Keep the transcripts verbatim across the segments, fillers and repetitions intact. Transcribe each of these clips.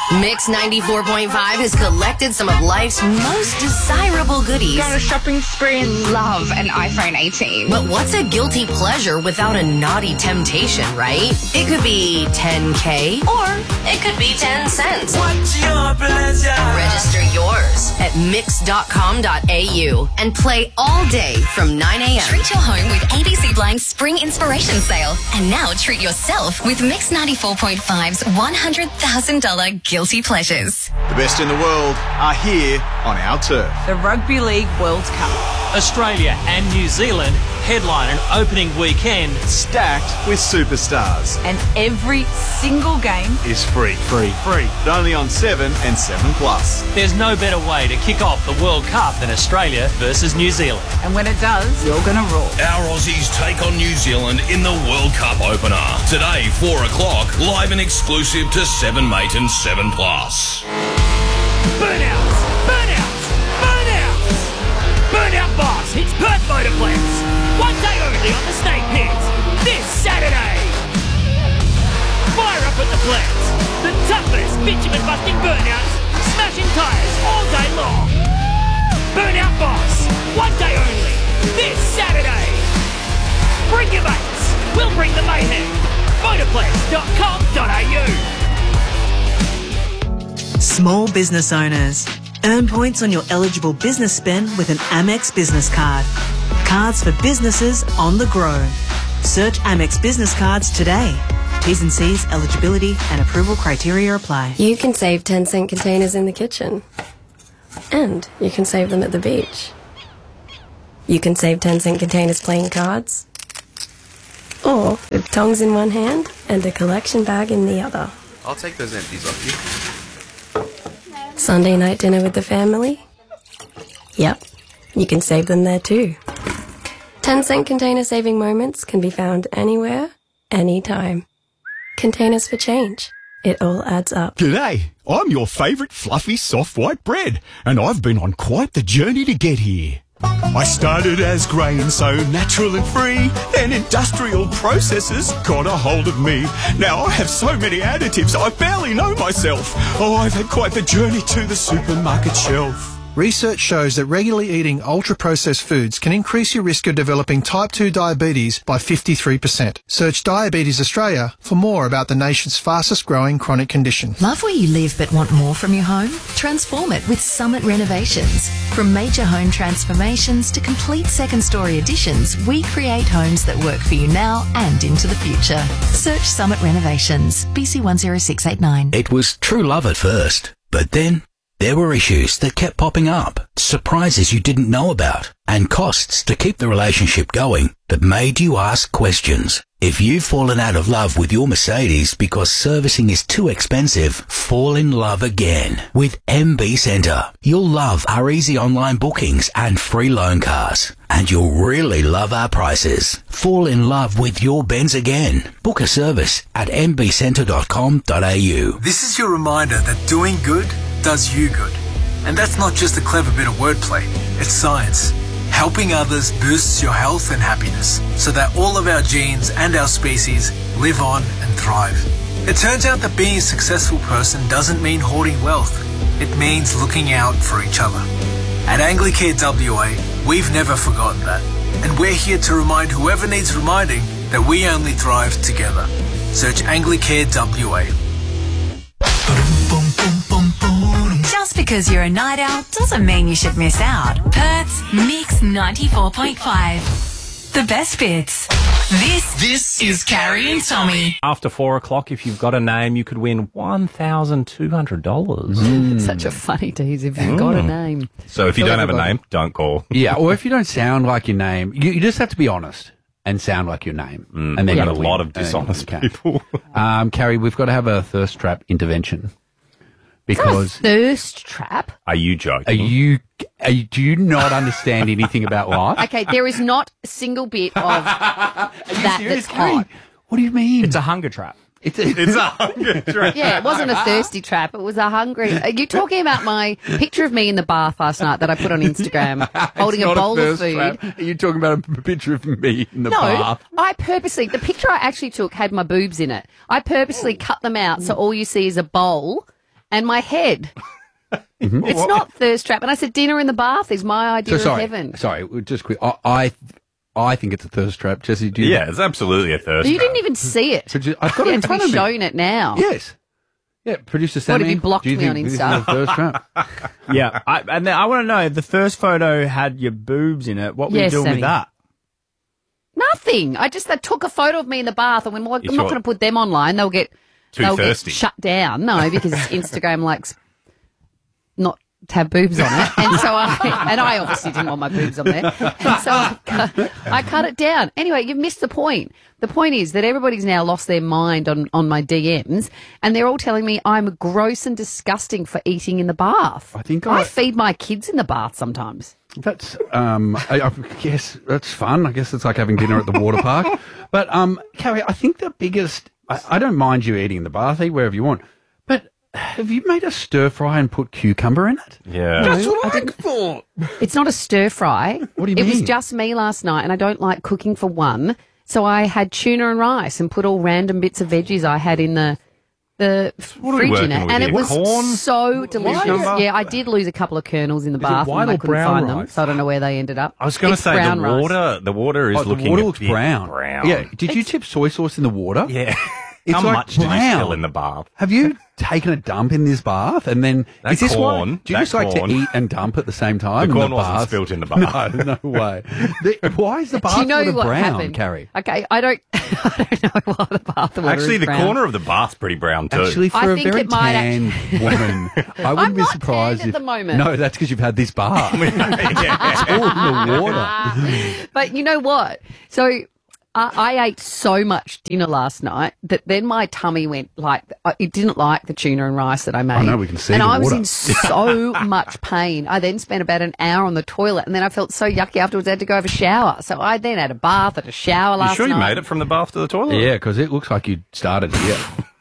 Mix ninety-four point five has collected some of life's most desirable goodies. Go on a shopping spree and love an iPhone eighteen. But what's a guilty pleasure without a naughty temptation, right? It could be ten K or it could be ten cents. What's your pleasure? Register yours at mix dot com dot a u and play all day from nine a.m. Treat your home with A B C Blank's Spring Inspiration Sale. And now treat yourself with Mix ninety-four point five's one hundred thousand dollars Guilty Pleasures. The best in the world are here on our turf. The Rugby League World Cup. Australia and New Zealand headline an opening weekend Stacked with superstars. And every single game Is free. Free. Free. But only on seven and seven plus. There's no better way to kick off the World Cup than Australia versus New Zealand. And when it does, you're going to rule. Our Aussies take on New Zealand in the World Cup opener. Today, four o'clock, live and exclusive to seven Mate and seven plus. Burnouts! Burnouts! Burnouts! Burnout Boss hits Perth Motorplex. One day only on the Snake Pit. This Saturday. Fire up at the Plex. The toughest bitumen-busting burnouts, smashing tyres all day long. Burnout Boss. One day only. This Saturday. Bring your mates. We'll bring the mayhem. motorplex dot com dot a u. Small business owners. Earn points on your eligible business spend with an Amex Business Card. Cards for businesses on the grow. Search Amex Business Cards today. T's and C's, eligibility and approval criteria apply. You can save ten cent containers in the kitchen. And you can save them at the beach. You can save ten cent containers playing cards. Or with tongs in one hand and a collection bag in the other. I'll take those empties off you. Sunday night dinner with the family? Yep, you can save them there too. ten cent container saving moments can be found anywhere, anytime. Containers for change. It all adds up. G'day, I'm your favourite fluffy soft white bread, and I've been on quite the journey to get here. I started as grain, so natural and free. Then industrial processes got a hold of me. Now I have so many additives, I barely know myself. Oh, I've had quite the journey to the supermarket shelf. Research shows that regularly eating ultra-processed foods can increase your risk of developing type two diabetes by fifty-three percent. Search Diabetes Australia for more about the nation's fastest-growing chronic condition. Love where you live but want more from your home? Transform it with Summit Renovations. From major home transformations to complete second-story additions, we create homes that work for you now and into the future. Search Summit Renovations, B C one zero six eight nine. It was true love at first, but then there were issues that kept popping up, surprises you didn't know about, and costs to keep the relationship going that made you ask questions. If you've fallen out of love with your Mercedes because servicing is too expensive, fall in love again with M B Centre. You'll love our easy online bookings and free loan cars. And you'll really love our prices. Fall in love with your Benz again. Book a service at m b centre dot com dot a u. This is your reminder that doing good does you good. And that's not just a clever bit of wordplay, it's science. Helping others boosts your health and happiness so that all of our genes and our species live on and thrive. It turns out that being a successful person doesn't mean hoarding wealth. It means looking out for each other. At Anglicare W A, we've never forgotten that. And we're here to remind whoever needs reminding that we only thrive together. Search Anglicare W A. Just because you're a night owl doesn't mean you should miss out. Perth's Mix ninety-four point five. The best bits. This, this is Carrie and Tommy. After four o'clock, if you've got a name, you could win one thousand two hundred dollars. Mm. Such a funny tease if you've mm. got a name. So if you don't have a name, don't call. Yeah, or if you don't sound like your name, you, you just have to be honest and sound like your name. Mm. And then We've you got a lot of dishonest people. um, Carrie, we've got to have a thirst trap intervention. Because thirst trap? Are you joking? Are you, are you, do you not understand anything about life? Okay, there is not a single bit of that that's hot. What do you mean? It's a hunger trap. It's a, it's a hunger trap. Yeah, it wasn't a thirsty trap. It was a hungry. Are you talking about my picture of me in the bath last night that I put on Instagram holding a bowl a of food? Trap. Are you talking about a picture of me in the no, bath? No, I purposely, the picture I actually took had my boobs in it. I purposely cut them out so all you see is a bowl and my head. Mhm. It's not thirst trap. And I said, dinner in the bath is my idea So sorry, of heaven. sorry, just quick. I, I, I think it's a thirst trap. Jesse, do you? Yeah, it's absolutely a thirst You trap. didn't even see it. Produ- I've got yeah, it in to front be of me. shown it now. Yes. Yeah, producer Sammy. What, have you blocked do you me think on this is Insta? a thirst trap? Yeah, I, and then I want to know, the first photo had your boobs in it. What were Yes, you doing Sammy. with that? Nothing. I just I took a photo of me in the bath and went, well, I'm You not sure? going to put them online. They'll get Too they'll thirsty. get shut down. No, because Instagram likes not to have boobs on it, and so I and I obviously didn't want my boobs on there, and so I cut, I cut it down. Anyway, you've missed the point. The point is that everybody's now lost their mind on on my D Ms, and they're all telling me I'm gross and disgusting for eating in the bath. I think I, I- feed my kids in the bath sometimes. That's, um, I, I guess that's fun. I guess it's like having dinner at the water park. But, um, Carrie, I think the biggest, I, I don't mind you eating in the bath, eat wherever you want. But have you made a stir fry and put cucumber in it? Yeah. That's what I thought. It's not a stir fry. What do you it mean? was just me last night, and I don't like cooking for one. So I had tuna and rice and put all random bits of veggies I had in the the What are we fridge in working it, with and here? it was Corn? so delicious. Cucumber? Yeah, I did lose a couple of kernels in the Is it bath, white and I or couldn't brown find them, rice? so I don't know where they ended up. I was going to It's say brown the rice. water. The water is Oh, the looking water a looks bit brown. brown. Yeah. Did you tip soy sauce in the water? Yeah. It's How like much did you brown. spill in the bath? Have you taken a dump in this bath and then That is this corn- why? Do you that just like corn- to eat and dump at the same time? The in corn the wasn't bath? spilt in the bath. No, no way. The- why is the bath Do you know water what brown, happened? Carrie? Okay, I don't, I don't know why the bath water Actually, is the brown. corner of the bath's pretty brown too. Actually, for I a think very it might tan woman, I wouldn't I'm be not surprised tanned if at the moment. No, that's because you've had this bath. It's all in the water. But you know what? So I, I ate so much dinner last night that then my tummy went like, uh, it didn't like the tuna and rice that I made. I know, we can see And the I was water. in so much pain. I then spent about an hour on the toilet, and then I felt so yucky afterwards I had to go have a shower. So I then had a bath, had a shower You last sure you night. made it from the bath to the toilet? Yeah, because it looks like you started here.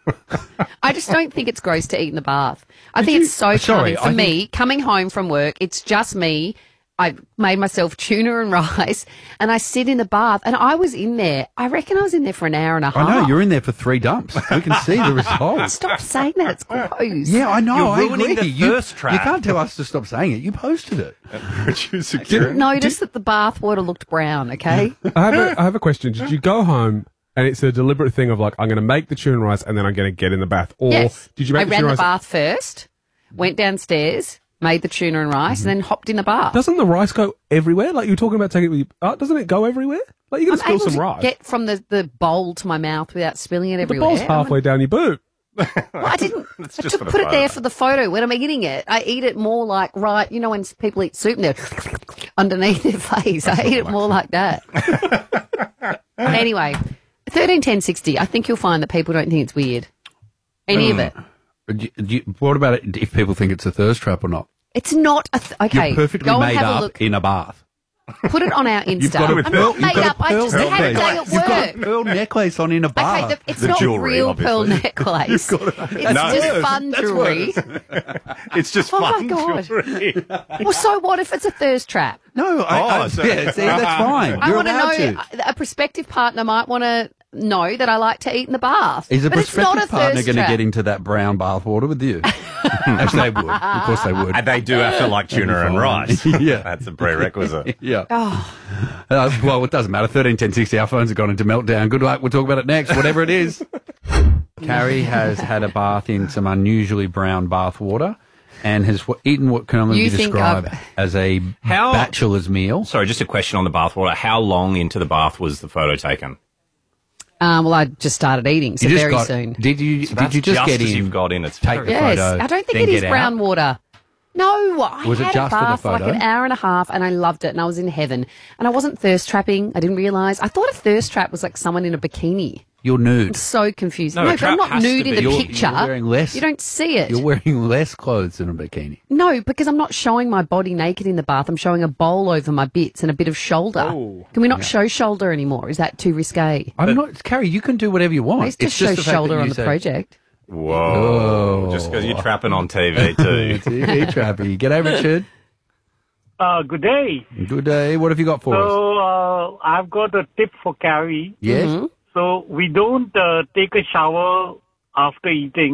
I just don't think it's gross to eat in the bath. I think it's so Sorry, calming. For I me, coming home from work, it's just me. I made myself tuna and rice, and I sit in the bath, and I was in there. I reckon I was in there for an hour and a half. I know, you're in there for three dumps. We can see the results. Stop saying that. It's gross. Yeah, I know. You're I ruining agree. the You- thirst trap. You can't tell us to stop saying it. You posted it. Producer Didn't notice that the bath water looked brown, okay? I have a, I have a question. Did you go home and it's a deliberate thing of like, I'm going to make the tuna and rice and then I'm going to get in the bath? Or yes. did you make I the ran tuna the and rice? bath first, went downstairs, made the tuna and rice, and then hopped in the bath. Doesn't the rice go everywhere? Like you were talking about taking it with you. Uh, doesn't it go everywhere? Like you're going to I'm spill able some to rice. get from the, the bowl to my mouth without spilling it the everywhere. bowl's halfway down your boob. Well, I didn't. It's I just took, for the put it there photo. for the photo. When I'm eating it, I eat it more like right. You know when people eat soup and they're underneath their face. I eat it more like that. Anyway, thirteen ten sixty. I think you'll find that people don't think it's weird. Any of it. Do you- do you- what about it if people think it's a thirst trap or not? It's not a th- okay. You're perfectly go and made have a up look. in a bath. Put it on our Insta. You've got a I'm pearl, not you've made got a up. I pearl just had a necklace. day at You've got a work. pearl necklace on in a bath. Okay, the, it's The not jewellery, real pearl obviously. necklace. You've got a- it's That's just worse. fun That's jewellery. It's just Oh my fun God. jewellery. Well, so what if it's a thirst trap? No, I, I, Oh, so- yeah, see, that's fine. I You're want to allowed know. to. A prospective partner might want to know that I like to eat in the bath. Is a but it's not prospective a partner thirst going to trap. get into that brown bath water with you? Actually, they would. Of course, they would. And they do have to like tuna and rice. Yeah. That's a prerequisite. Yeah. Oh, Uh, well, it doesn't matter. thirteen ten sixty, our phones have gone into meltdown. Good luck. We'll talk about it next, whatever it is. Carrie has had a bath in some unusually brown bath water and has w- eaten what can only You be think described I've- as a How- bachelor's meal. Sorry, just a question on the bathwater. How long into the bath was the photo taken? um, well, I just started eating, so You just very got- soon. Did you, So did that's you just, just get as in? you've got in. It's take the Yes, photo. I don't think then it is get out? brown water. No, I Was it had just a for the bath for like photo? an hour and a half, and I loved it, and I was in heaven. And I wasn't thirst trapping. I didn't realise. I thought a thirst trap was like someone in a bikini. You're nude. I'm so confused. No, No, a but I'm trap not has to nude in be. the You're- picture. you're wearing less. You don't see it. You're wearing less clothes than a bikini. No, because I'm not showing my body naked in the bath. I'm showing a bowl over my bits and a bit of shoulder. Oh. Can we not Yeah. show shoulder anymore? Is that too risque? I'm not, Carrie, you can do whatever you want. I used to It's show just the fact shoulder that on you the say- project. Whoa. Oh. Just because you're trapping on T V too. T V trappy. G'day, Richard. Uh, good day. Good day. What have you got for us? So, uh, I've got a tip for Carrie. Yes. Mhm. So, we don't uh, take a shower after eating.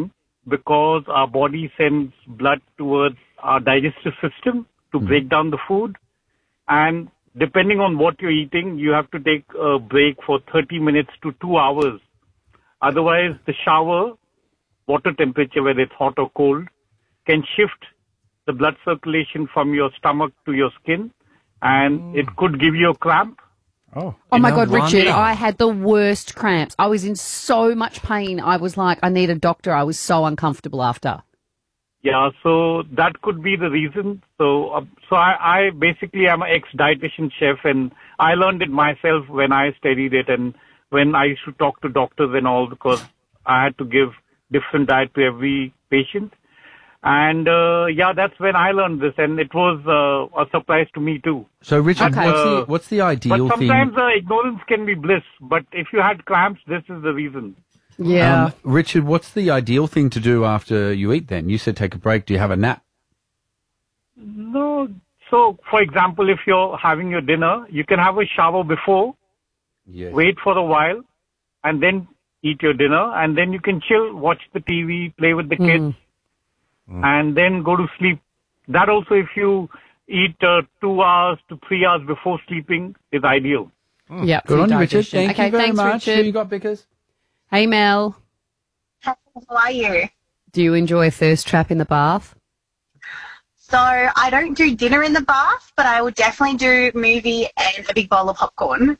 because our body sends blood towards our digestive system to Hmm. break down the food. And depending on what you're eating, you have to take a break for thirty minutes to two hours. Otherwise, the shower, water temperature, whether it's hot or cold, can shift the blood circulation from your stomach to your skin, and it could give you a cramp. Oh, Oh my God, Richard, I had the worst cramps. I was in so much pain. I was like, I need a doctor. I was so uncomfortable after. Yeah, so that could be the reason. So, uh, so I, I basically am an ex-dietitian chef, and I learned it myself when I studied it, and when I used to talk to doctors and all, because I had to give different diet to every patient. And uh, yeah, that's when I learned this, and it was uh, a surprise to me too. So, Richard, But, what's uh, the what's the ideal But thing? sometimes uh, ignorance can be bliss. But if you had cramps, this is the reason. Yeah. Um, Richard, what's the ideal thing to do after you eat then? You said take a break. Do you have a nap? No. So, for example, if you're having your dinner, you can have a shower before, Yes. wait for a while, and then eat your dinner, and then you can chill, watch the T V, play with the kids, and then go to sleep. That also, if you eat uh, two hours to three hours before sleeping, is ideal. Yeah. Good on you, Richard. digestion. Thank okay, you very thanks, much. Richard. Who you got, Bickers? Hey, Mel. How are you? Do you enjoy a thirst trap in the bath? So I don't do dinner in the bath, but I will definitely do movie and a big bowl of popcorn.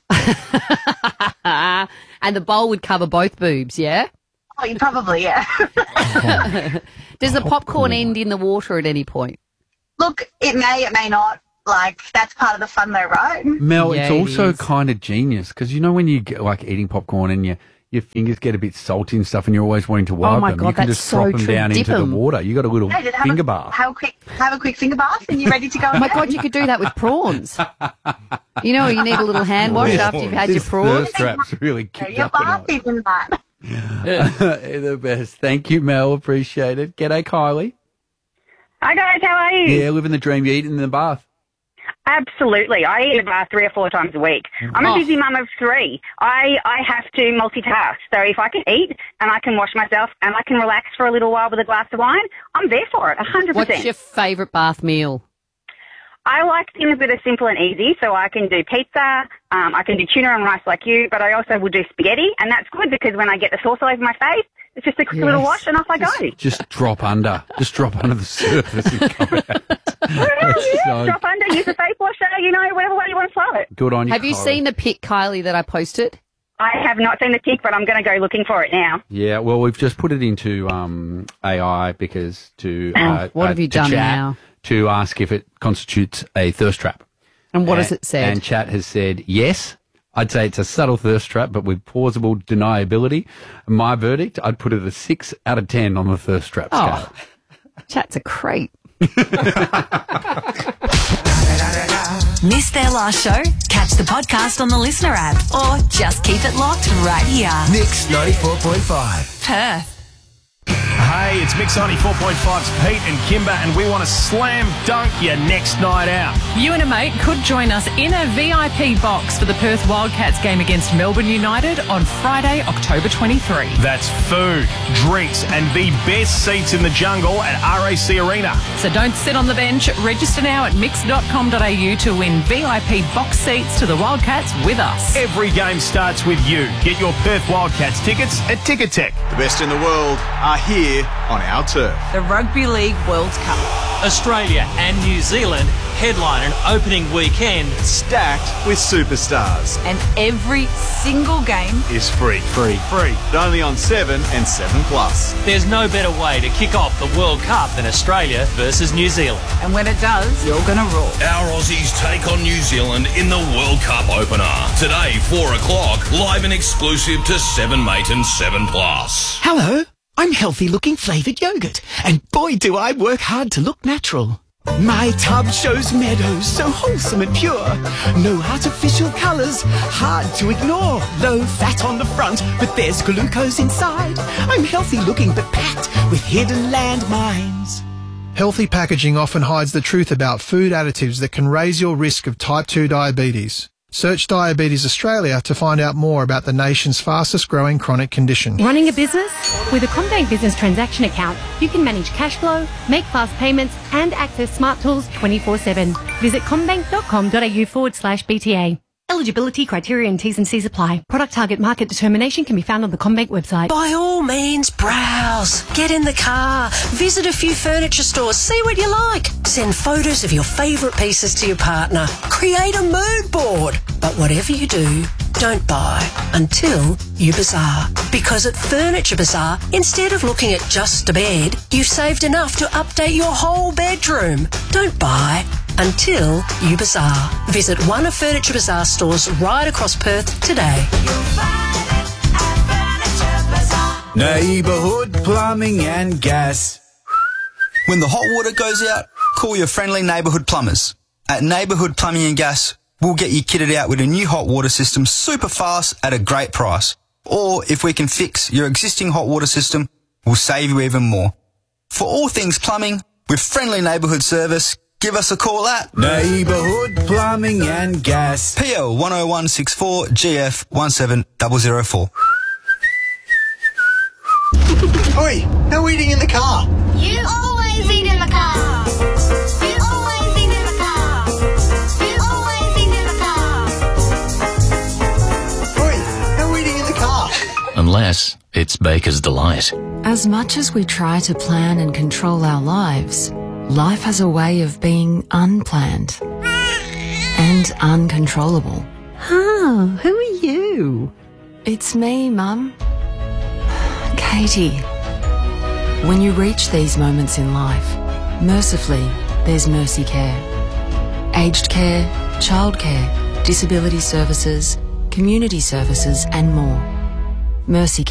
And the bowl would cover both boobs, yeah? Oh, you probably, yeah. Does the popcorn end in the water at any point? Look, it may, it may not. Like, that's part of the fun though, right? Mel, Yeah, it's it also is. kind of genius because you know when you get like eating popcorn and your your fingers get a bit salty and stuff, and you're always wanting to wipe Oh my them. God, you can that's just so drop them true. down Dip into the 'em. water. You got a little Hey, just have finger a, bath. Have a quick, have a quick finger bath, and you're ready to go. Oh my God, you could do that with prawns. You know, you need a little hand wash after you've had your This prawns. thirst trap's really So kicked your up a bath notch. is in that. You're the best. Thank you, Mel. Appreciate it. G'day, Kylie. Hi guys, how are you? Yeah, living the dream. You eating in the bath. Absolutely. I eat in the bath three or four times a week. I'm a Oh. busy mum of three. I, I have to multitask. So if I can eat and I can wash myself and I can relax for a little while with a glass of wine, I'm there for it, one hundred percent. What's your favourite bath meal? I like things that are simple and easy, so I can do pizza, um, I can do tuna and rice like you, but I also will do spaghetti, and that's good because when I get the sauce all over my face, it's just a quick little Yes. wash and off I go. Just drop under. Just drop under the surface and come out. That's Yeah, so drop under, use a face washer, you know, whatever way you want to slow it. good on you. Have you Kylie. seen the pic, Kylie, that I posted? I have not seen the pic, but I'm going to go looking for it now. Yeah, well, we've just put it into um, A I because to uh, What uh, have you to done chat, now? to ask if it constitutes a thirst trap. And what has And- it said? And chat has said yes. I'd say it's a subtle thirst trap, but with plausible deniability. My verdict, I'd put it a six out of ten on the thirst trap scale. Oh, chat's a creep. Missed their last show? Catch the podcast on the Listener app or just keep it locked right here. Mix ninety-four point five. Perth. Hey, it's Mix ninety-four point five's Pete and Kimber, and we want to slam dunk your next night out. You and a mate could join us in a V I P box for the Perth Wildcats game against Melbourne United on Friday, October twenty-third. That's food, drinks, and the best seats in the jungle at R A C Arena. So don't sit on the bench. Register now at mix dot com dot a u to win V I P box seats to the Wildcats with us. Every game starts with you. Get your Perth Wildcats tickets at Ticketek. The best in the world are here on our turf. The Rugby League World Cup. Australia and New Zealand headline an opening weekend stacked with superstars. And every single game is free. Free. Free. But only on seven and seven plus. There's no better way to kick off the World Cup than Australia versus New Zealand. And when it does, you're going to rule. Our Aussies take on New Zealand in the World Cup opener. Today, four o'clock, live and exclusive to seven mate and seven plus. Hello, I'm healthy looking flavoured yogurt, and boy do I work hard to look natural. My tub shows meadows so wholesome and pure. No artificial colours, hard to ignore. Low fat on the front, but there's glucose inside. I'm healthy looking but packed with hidden landmines. Healthy packaging often hides the truth about food additives that can raise your risk of type two diabetes. Search Diabetes Australia to find out more about the nation's fastest growing chronic condition. Running a business? With a CommBank Business Transaction Account, you can manage cash flow, make fast payments, and access smart tools twenty-four seven. Visit commbank.com.au forward slash BTA. Eligibility, criteria and T's and C's apply. Product target market determination can be found on the CommBank website. By all means, browse. Get in the car. Visit a few furniture stores. See what you like. Send photos of your favourite pieces to your partner. Create a mood board. But whatever you do, don't buy until you bazaar. Because at Furniture Bazaar, instead of looking at just a bed, you've saved enough to update your whole bedroom. Don't buy until you bazaar. Visit one of Furniture Bazaar stores right across Perth today. Neighbourhood plumbing and gas. When the hot water goes out, call your friendly neighbourhood plumbers. At Neighbourhood Plumbing and Gas, we'll get you kitted out with a new hot water system super fast at a great price. Or if we can fix your existing hot water system, we'll save you even more. For all things plumbing, with friendly neighbourhood service, give us a call at Neighbourhood Plumbing and Gas. P L one oh one six four G F one seven zero zero four. Oi, no eating in the car. You always eat in the car. You always eat in the car. You always eat in the car. Oi, no eating in the car. Unless it's Baker's Delight. As much as we try to plan and control our lives, life has a way of being unplanned and uncontrollable. Huh, who are you? It's me, Mum. Katie. When you reach these moments in life, mercifully, there's Mercy Care. Aged care, childcare, disability services, community services and more. Mercy Care.